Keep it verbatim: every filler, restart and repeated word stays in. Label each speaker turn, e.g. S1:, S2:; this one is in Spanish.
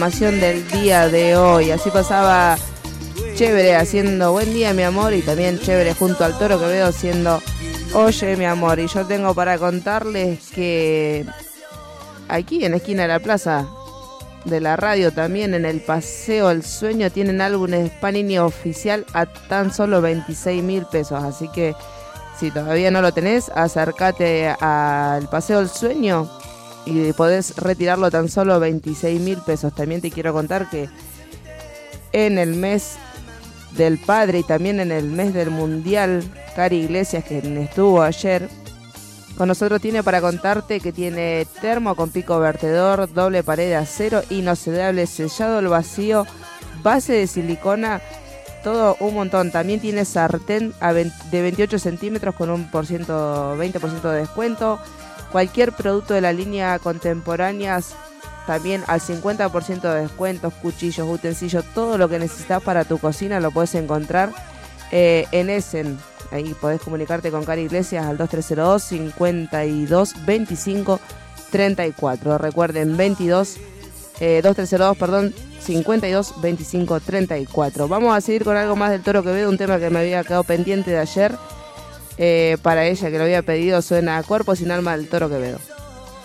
S1: Información del día de hoy. Así pasaba Chévere haciendo Buen Día Mi Amor, y también Chévere junto al Toro Quevedo haciendo Oye Mi Amor. Y yo tengo para contarles que aquí en la esquina de la plaza de la radio, también en el Paseo El Sueño, tienen álbumes Panini oficial a tan solo veintiséis mil pesos. Así que si todavía no lo tenés, acércate al Paseo El Sueño y podés retirarlo tan solo veintiséis mil pesos. También te quiero contar que en el mes del padre y también en el mes del mundial, Cari Iglesias, quien estuvo ayer con nosotros, tiene para contarte que tiene termo con pico vertedor, doble pared de acero, inoxidable, sellado al vacío, base de silicona, todo un montón. También tiene sartén de veintiocho centímetros con un por ciento, veinte por ciento de descuento. Cualquier producto de la línea Contemporáneas también al cincuenta por ciento de descuentos, cuchillos, utensilios, todo lo que necesitas para tu cocina lo puedes encontrar eh, en Essen. Ahí podés comunicarte con Cari Iglesias al dos tres cero dos, cincuenta y dos, veinticinco, treinta y cuatro. Recuerden, veintidós, eh, dos tres cero dos, perdón, cincuenta y dos, veinticinco, treinta y cuatro. Vamos a seguir con algo más del Toro Quevedo, un tema que me había quedado pendiente de ayer. Eh, para ella que lo había pedido, suena Cuerpo sin Alma del Toro Quevedo.